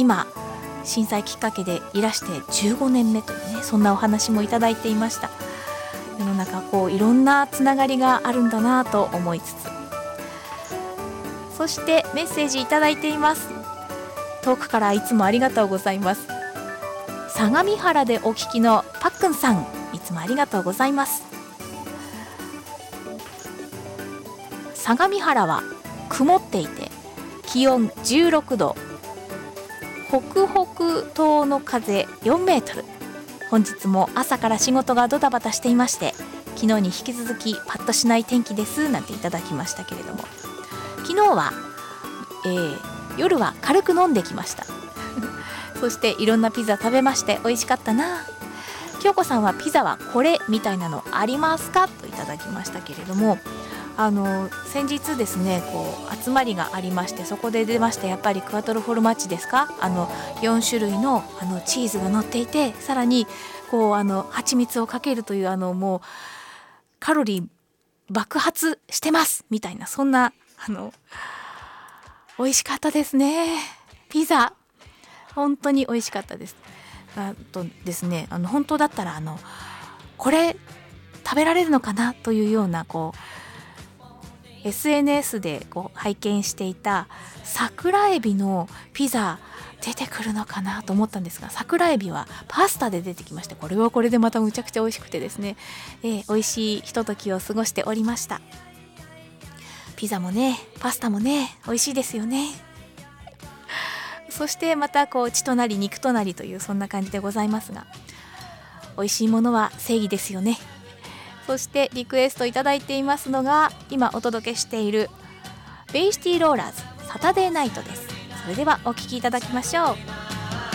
今震災きっかけでいらして15年目というね、そんなお話もいただいていました。世の中いろんなつながりがあるんだなと思いつつ、そしてメッセージいただいています。遠くからいつもありがとうございます。相模原でお聞きのパックンさん、いつもありがとうございます。相模原は曇っていて気温16度、北北東の風4メートル。本日も朝から仕事がドタバタしていまして、昨日に引き続きパッとしない天気ですなんていただきましたけれども、昨日は、夜は軽く飲んできましたそしていろんなピザ食べまして美味しかったな。京子さんはピザはこれみたいなのありますかといただきましたけれども、先日ですね集まりがありまして、そこで出ましたやっぱりクワトロフォルマッジですか、4種類のチーズが乗っていて、さらに蜂蜜をかけるというもうカロリー爆発してますみたいな、そんな美味しかったですね。ピザ本当に美味しかったです。あとですね、本当だったらこれ食べられるのかなというようなSNS で拝見していた桜エビのピザ出てくるのかなと思ったんですが、桜エビはパスタで出てきまして、これはこれでまたむちゃくちゃ美味しくてですね、美味しいひとときを過ごしておりました。ピザもねパスタもね美味しいですよね。そしてまた血となり肉となりというそんな感じでございますが、美味しいものは正義ですよね。そしてリクエストいただいていますのが、今お届けしているベイシティローラーズサタデーナイトです。それではお聴きいただきましょう。